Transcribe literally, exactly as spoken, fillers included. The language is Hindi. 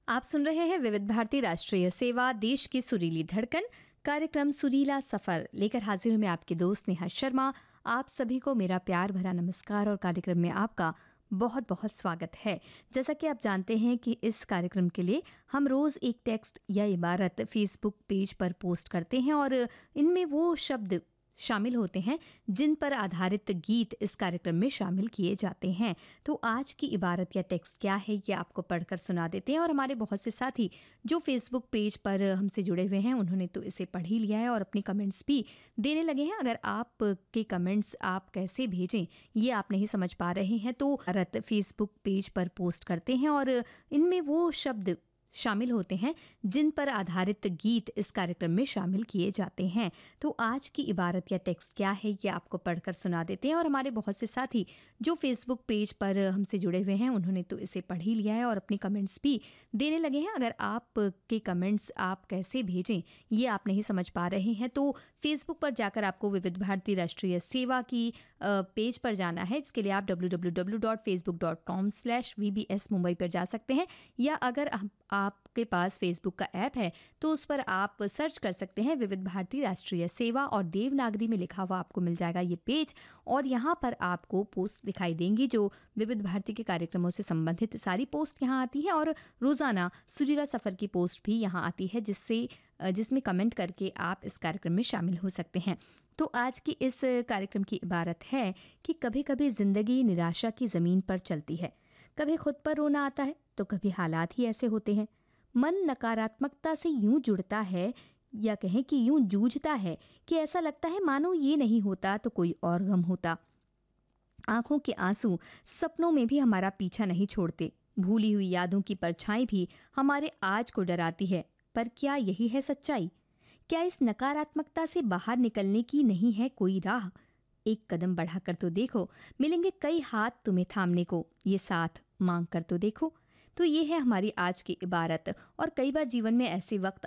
आप सुन रहे हैं विविध भारती राष्ट्रीय सेवा, देश की सुरीली धड़कन। कार्यक्रम सुरीला सफर लेकर हाजिर हूं मैं आपकी दोस्त नेहा शर्मा। आप सभी को मेरा प्यार भरा नमस्कार और कार्यक्रम में आपका बहुत बहुत स्वागत है। जैसा कि आप जानते हैं कि इस कार्यक्रम के लिए हम रोज़ एक टेक्स्ट या इबारत फेसबुक पेज पर पोस्ट करते हैं और इनमें वो शब्द शामिल होते हैं जिन पर आधारित गीत इस कार्यक्रम में शामिल किए जाते हैं। तो आज की इबारत या टेक्स्ट क्या है ये आपको पढ़कर सुना देते हैं और हमारे बहुत से साथी जो फेसबुक पेज पर हमसे जुड़े हुए हैं उन्होंने तो इसे पढ़ ही लिया है और अपने कमेंट्स भी देने लगे हैं। अगर आप के कमेंट्स आप कैसे भेजें ये आप नहीं समझ पा रहे हैं तो इबारत फेसबुक पेज पर पोस्ट करते हैं और इनमें वो शब्द शामिल होते हैं जिन पर आधारित गीत इस कार्यक्रम में शामिल किए जाते हैं। तो आज की इबारत या टेक्स्ट क्या है ये आपको पढ़कर सुना देते हैं और हमारे बहुत से साथी जो फेसबुक पेज पर हमसे जुड़े हुए हैं उन्होंने तो इसे पढ़ ही लिया है और अपने कमेंट्स भी देने लगे हैं। अगर आप के कमेंट्स आप कैसे भेजें ये आप नहीं समझ पा रहे हैं तो फेसबुक पर जाकर आपको विविध भारती राष्ट्रीय सेवा की पेज पर जाना है। इसके लिए आप W W W dot Facebook dot com slash we B S Mumbai पर जा सकते हैं, या अगर आपके पास फेसबुक का ऐप है तो उस पर आप सर्च कर सकते हैं विविध भारती राष्ट्रीय सेवा और देवनागरी में लिखा हुआ आपको मिल जाएगा ये पेज। और यहाँ पर आपको पोस्ट दिखाई देंगी जो विविध भारती के कार्यक्रमों से संबंधित सारी पोस्ट यहाँ आती हैं और रोज़ाना सुरीला सफ़र की पोस्ट भी यहाँ आती है जिससे जिसमें कमेंट करके आप इस कार्यक्रम में शामिल हो सकते हैं। तो आज की इस कार्यक्रम की इबारत है कि कभी कभी ज़िंदगी निराशा की ज़मीन पर चलती है, कभी खुद पर रोना आता है तो कभी हालात ही ऐसे होते हैं। मन नकारात्मकता से यूं जुड़ता है या कहें कि यूं जूझता है कि ऐसा लगता है मानो ये नहीं होता तो कोई और गम होता। आंखों के आंसू सपनों में भी हमारा पीछा नहीं छोड़ते, भूली हुई यादों की परछाई भी हमारे आज को डराती है। पर क्या यही है सच्चाई? क्या इस नकारात्मकता से बाहर निकलने की नहीं है कोई राह? एक कदम बढ़ाकर तो देखो, मिलेंगे कई हाथ तुम्हें थामने को, ये साथ मांग कर तो देखो। तो ये है हमारी आज की इबारत। और कई बार जीवन में ऐसे वक्त